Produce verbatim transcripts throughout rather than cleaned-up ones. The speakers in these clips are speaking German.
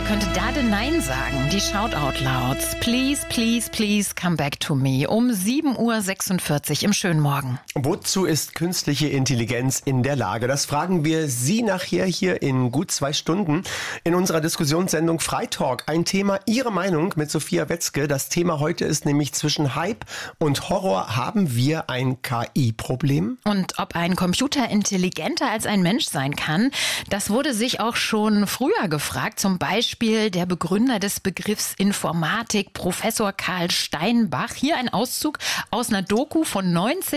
könnte da denn Nein sagen? Die Shoutout-Louds. Please, please, please come back to me. Um sieben Uhr sechsundvierzig im schönen Morgen. Wozu ist künstliche Intelligenz in der Lage? Das fragen wir Sie nachher hier in gut zwei Stunden in unserer Diskussionssendung Freitalk. Ein Thema, Ihre Meinung mit Sophia Wetzke. Das Thema heute ist nämlich zwischen Hype und Horror. Haben wir ein K I-Problem? Und ob ein Computer intelligenter als ein Mensch sein kann, das wurde sich auch schon früher gefragt. Zum Beispiel der Begründer des Begriffs Informatik, Professor Karl Steinbach. Hier ein Auszug aus einer Doku von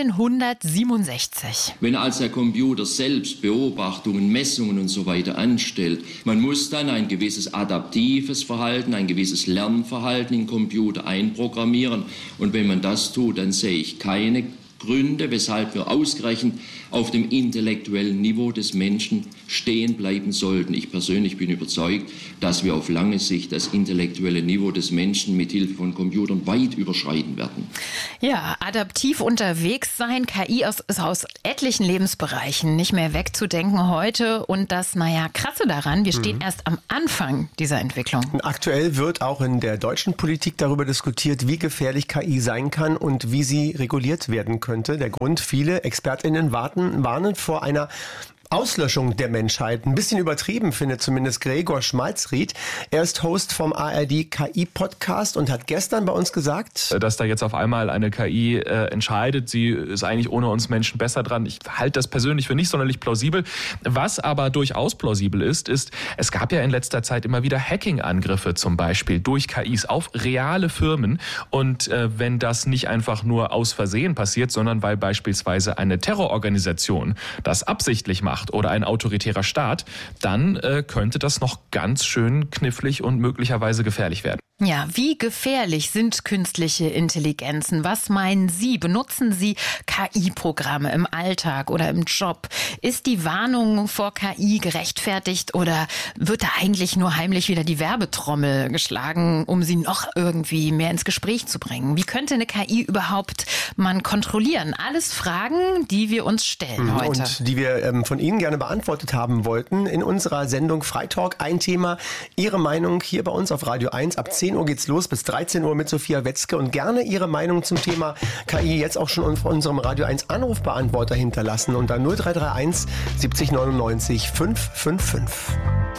neunzehnhundertsiebenundsechzig. Wenn also der Computer selbst Beobachtungen, Messungen und so weiter anstellt, man muss dann ein gewisses adaptives Verhalten, ein gewisses Lernverhalten in den Computer einprogrammieren. Und wenn man das tut, dann sehe ich keine Gründe, weshalb wir ausgerechnet auf dem intellektuellen Niveau des Menschen stehen bleiben sollten. Ich persönlich bin überzeugt, dass wir auf lange Sicht das intellektuelle Niveau des Menschen mit Hilfe von Computern weit überschreiten werden. Ja, adaptiv unterwegs sein, K I aus, ist aus etlichen Lebensbereichen nicht mehr wegzudenken heute. Und das, naja, krasse daran, wir stehen mhm. erst am Anfang dieser Entwicklung. Aktuell wird auch in der deutschen Politik darüber diskutiert, wie gefährlich K I sein kann und wie sie reguliert werden könnte. Der Grund, viele ExpertInnen warten warnen vor einer Auslöschung der Menschheit. Ein bisschen übertrieben, findet zumindest Gregor Schmalzried. Er ist Host vom A R D K I-Podcast und hat gestern bei uns gesagt, dass da jetzt auf einmal eine K I äh, entscheidet, sie ist eigentlich ohne uns Menschen besser dran. Ich halte das persönlich für nicht sonderlich plausibel. Was aber durchaus plausibel ist, ist, es gab ja in letzter Zeit immer wieder Hacking-Angriffe zum Beispiel durch K Is auf reale Firmen. Und äh, wenn das nicht einfach nur aus Versehen passiert, sondern weil beispielsweise eine Terrororganisation das absichtlich macht, oder ein autoritärer Staat, dann äh, könnte das noch ganz schön knifflig und möglicherweise gefährlich werden. Ja, wie gefährlich sind künstliche Intelligenzen? Was meinen Sie? Benutzen Sie K I-Programme im Alltag oder im Job? Ist die Warnung vor K I gerechtfertigt oder wird da eigentlich nur heimlich wieder die Werbetrommel geschlagen, um Sie noch irgendwie mehr ins Gespräch zu bringen? Wie könnte eine K I überhaupt man kontrollieren? Alles Fragen, die wir uns stellen mhm, heute. Und die wir ähm, von Ihnen gerne beantwortet haben wollten in unserer Sendung Freitalk. Ein Thema, Ihre Meinung hier bei uns auf Radio eins ab zehn Uhr geht's los bis dreizehn Uhr mit Sophia Wetzke und gerne Ihre Meinung zum Thema K I jetzt auch schon auf unserem Radio eins Anrufbeantworter hinterlassen unter null drei drei eins siebzig neunundneunzig fünfhundertfünfundfünfzig.